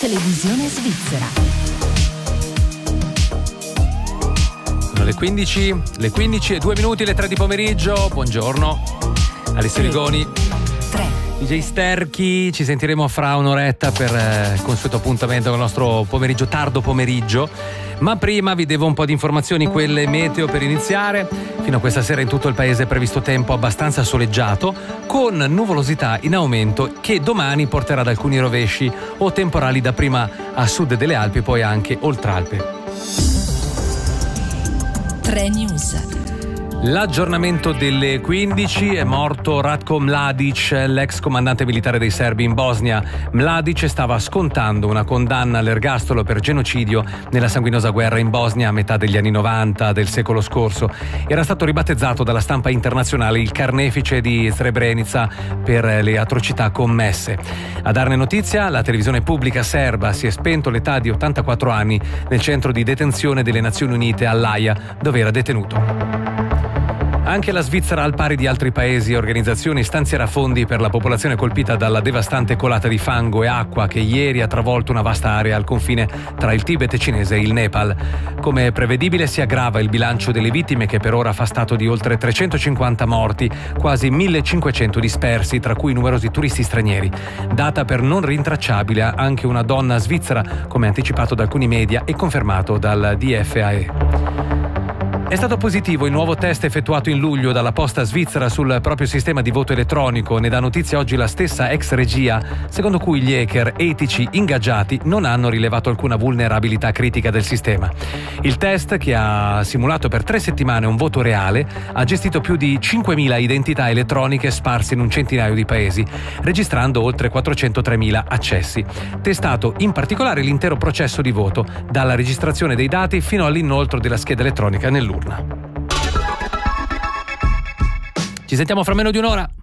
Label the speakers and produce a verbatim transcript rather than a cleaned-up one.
Speaker 1: Televisione svizzera.
Speaker 2: Sono le quindici, le quindici e due minuti, le tre di pomeriggio. Buongiorno. Alessio Rigoni.
Speaker 1: tre.
Speaker 2: D J Sterchi, ci sentiremo fra un'oretta per eh, il consueto appuntamento con il nostro pomeriggio, tardo pomeriggio. Ma prima vi devo un po' di informazioni, quelle meteo per iniziare. Fino a questa sera in tutto il paese è previsto tempo abbastanza soleggiato, con nuvolosità in aumento che domani porterà ad alcuni rovesci o temporali dapprima a sud delle Alpi, poi anche oltre Alpe.
Speaker 1: tre News.
Speaker 2: L'aggiornamento delle quindici: è morto Ratko Mladic, l'ex comandante militare dei serbi in Bosnia. Mladic stava scontando una condanna all'ergastolo per genocidio nella sanguinosa guerra in Bosnia a metà degli anni novanta del secolo scorso. Era stato ribattezzato dalla stampa internazionale il carnefice di Srebrenica per le atrocità commesse. A darne notizia, la televisione pubblica serba: si è spento all'età di ottantaquattro anni nel centro di detenzione delle Nazioni Unite all'Aia, dove era detenuto. Anche la Svizzera, al pari di altri paesi e organizzazioni, stanzierà fondi per la popolazione colpita dalla devastante colata di fango e acqua che ieri ha travolto una vasta area al confine tra il Tibet cinese e il Nepal. Come prevedibile, si aggrava il bilancio delle vittime, che per ora fa stato di oltre trecentocinquanta morti, quasi millecinquecento dispersi, tra cui numerosi turisti stranieri. Data per non rintracciabile anche una donna svizzera, come anticipato da alcuni media e confermato dal D F A E. È stato positivo il nuovo test effettuato in luglio dalla Posta svizzera sul proprio sistema di voto elettronico. Ne dà notizia oggi la stessa ex regia, secondo cui gli hacker etici ingaggiati non hanno rilevato alcuna vulnerabilità critica del sistema. Il test, che ha simulato per tre settimane un voto reale, ha gestito più di cinquemila identità elettroniche sparse in un centinaio di paesi, registrando oltre quattrocentotremila accessi. Testato in particolare l'intero processo di voto, dalla registrazione dei dati fino all'inoltro della scheda elettronica nell'urna. Ci sentiamo fra meno di un'ora.